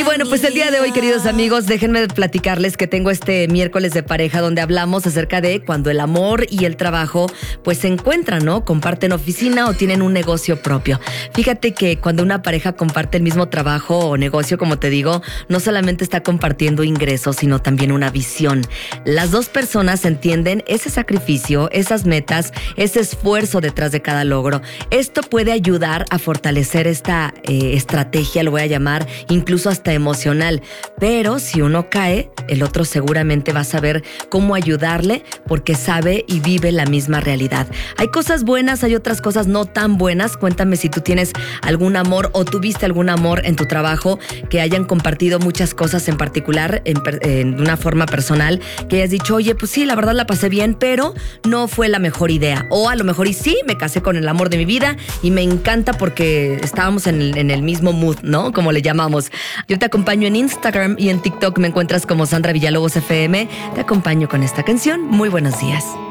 bueno, pues el día de hoy, queridos amigos, déjenme platicarles que tengo este miércoles de pareja donde hablamos acerca de cuando el amor y el trabajo pues se encuentran, ¿no? Comparten oficina o tienen un negocio propio. Fíjate que cuando una pareja comparte el mismo trabajo o negocio, como te digo, no solamente está compartiendo ingresos, sino también una visión. Las dos personas entienden ese sacrificio, esas metas, ese esfuerzo detrás de cada logro. Esto puede ayudar a fortalecer esta estrategia, lo voy a llamar, incluso hasta emocional. Pero si uno cae, el otro seguramente va a saber cómo ayudarle porque sabe y vive la misma realidad. Hay cosas buenas, hay otras cosas no tan buenas. Cuéntame si tú tienes algún amor o tuviste algún amor en tu trabajo, que hayan compartido muchas cosas en particular, en una forma personal, que hayas dicho, oye, pues sí, la verdad la pasé bien, pero no fue la mejor idea. O a lo mejor y sí, me casé con el amor de mi vida y me encanta porque estábamos en el mismo mood, ¿no? Como le llamamos. Yo te acompaño en Instagram y en TikTok me encuentras como Sandra Villalobos FM. Te acompaño con esta canción. Muy buenos días.